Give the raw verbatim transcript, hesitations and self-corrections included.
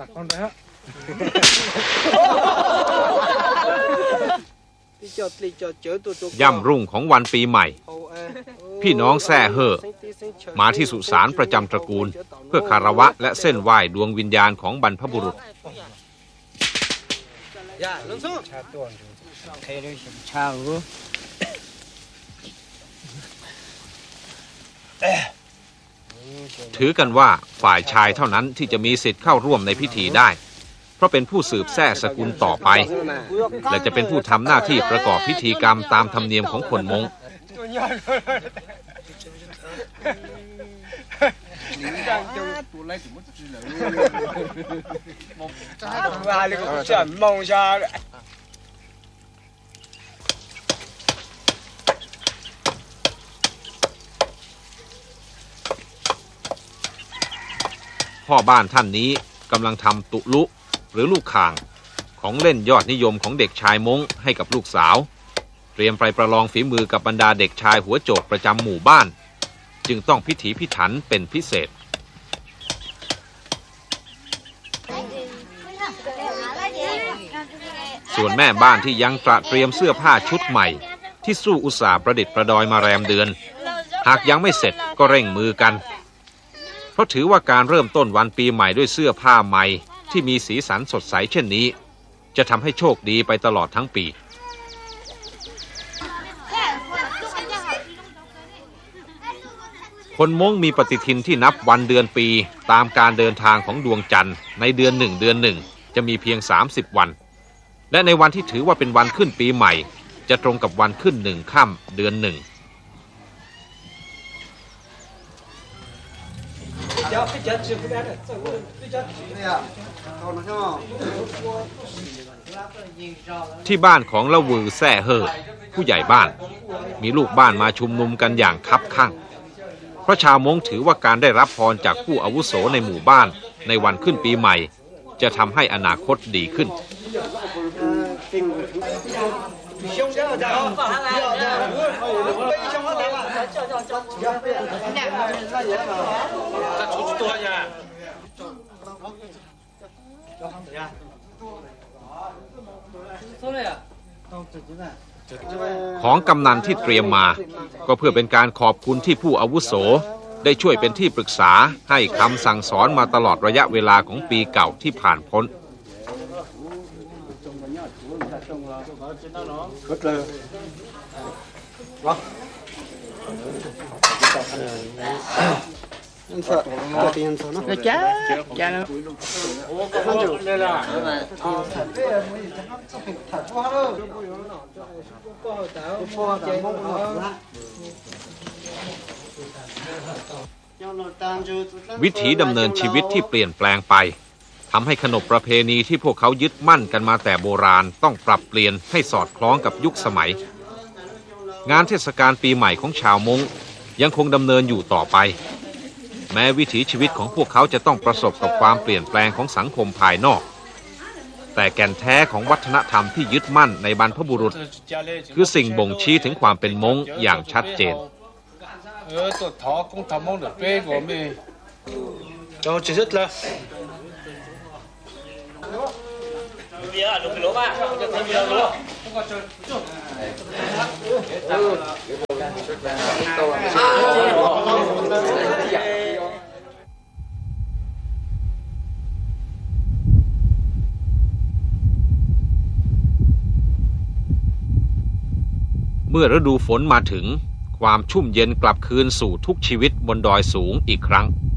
ย่ำรุ่งของวันปีใหม่พี่น้องแซ่เฮ่อมาที่สุสานประจำตระกูลเพื่อคารวะและเส้นไหว้ดวงวิญญาณของบรรพบุรุษถือกันว่าฝ่ายชายเท่านั้นที่จะมีสิทธิ์เข้าร่วมในพิธีได้เพราะเป็นผู้สืบแท้สกุลต่อไปและจะเป็นผู้ทำหน้าที่ประกอบพิธีกรรมตามธรรมเนียมของคนม้งพ่อบ้านท่านนี้กำลังทำตุลุหรือลูกข่างของเล่นยอดนิยมของเด็กชายม้งให้กับลูกสาวเตรียมไปประลองฝีมือกับบรรดาเด็กชายหัวโจกประจำหมู่บ้านจึงต้องพิถีพิถันเป็นพิเศษส่วนแม่บ้านที่ยังตระเตรียมเสื้อผ้าชุดใหม่ที่สู้อุตสาห์ประดิษฐ์ประดอยมาแรมเดือนหากยังไม่เสร็จก็เร่งมือกันเพราะถือว่าการเริ่มต้นวันปีใหม่ด้วยเสื้อผ้าใหม่ที่มีสีสันสดใสเช่นนี้จะทำให้โชคดีไปตลอดทั้งปีคนม้งมีปฏิทินที่นับวันเดือนปีตามการเดินทางของดวงจันทร์ในเดือนหนึ่งเดือนหนึ่งจะมีเพียงสามสิบวันและในวันที่ถือว่าเป็นวันขึ้นปีใหม่จะตรงกับวันขึ้นหนึ่งค่ำเดือนหนึ่งที่บ้านของละวือแซ่เฮ่อผู้ใหญ่บ้านมีลูกบ้านมาชุมนุมกันอย่างคับคั่งเพราะชาวม้งถือว่าการได้รับพรจากผู้อาวุโสในหมู่บ้านในวันขึ้นปีใหม่จะทำให้อนาคตดีขึ้นของกำนันที่เตรียมมาก็เพื่อเป็นการขอบคุณที่ผู้อาวุโสได้ช่วยเป็นที่ปรึกษาให้คำสั่งสอนมาตลอดระยะเวลาของปีเก่าที่ผ่านพ้นวิถีดำเนินชีวิตที่เปลี่ยนแปลงไปทำให้ขนบประเพณีที่พวกเขายึดมั่นกันมาแต่โบราณต้องปรับเปลี่ยนให้สอดคล้องกับยุคสมัยงานเทศกาลปีใหม่ของชาวม้งยังคงดำเนินอยู่ต่อไปแม้วิถีชีวิตของพวกเขาจะต้องประสบกับความเปลี่ยนแปลงของสังคมภายนอกแต่แก่นแท้ของวัฒนธรรมที่ยึดมั่นในบรรพบุรุษคือสิ่งบ่งชี้ถึงความเป็นม้งอย่างชัดเจนเมื่อฤดูฝนมาถึงความชุ่มเย็นกลับคืนสู่ทุกชีวิตบนดอยสูงอีกครั้ง